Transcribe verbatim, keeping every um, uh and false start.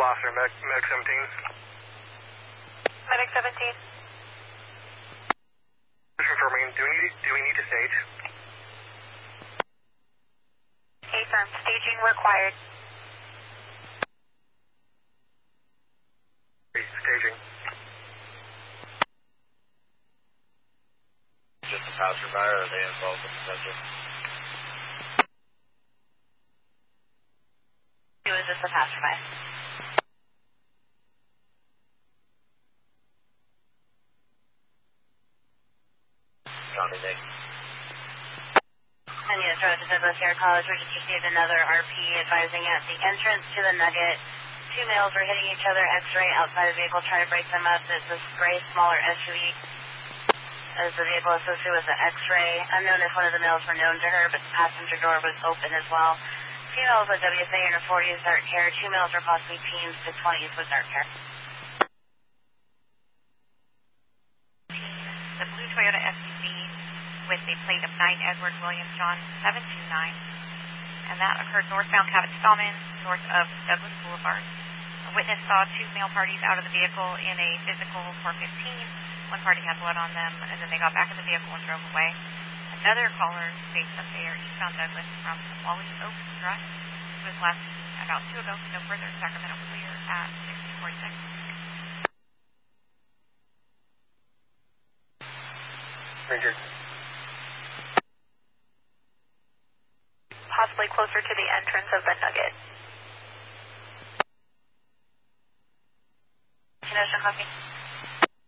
officer, Medic, Medic seventeen. Medic seventeen. Just confirming, do we need, do we need to stage? Affirm, staging required. Staging. Just a passerby, or are they involved with the subject? It was just a passerby. Johnny Nick. And yes, Road to Douglas Air College, we just received another R P advising at the entrance to the Nugget. Two males were hitting each other, X-ray outside the vehicle, trying to break them up. It's this gray, smaller S U V. As the vehicle associated with the X-ray. Unknown if one of the males were known to her, but the passenger door was open as well. Females with W S A in her forties, dark hair. Two males were possibly teens to twenties with dark hair. The blue Toyota S U V with a plate of nine Edward Williams John seven two nine. And that occurred northbound Cabot Stallman, north of Douglas Boulevard. A witness saw two male parties out of the vehicle in a physical four fifteen. One party had blood on them, and then they got back in the vehicle and drove away. Another caller states that they are eastbound Douglas from Wally Oak Drive. It was last about two ago, no further. Sacramento clear at sixteen forty-six. Ranger. Possibly closer to the entrance of the Nugget. Kenosha, copy.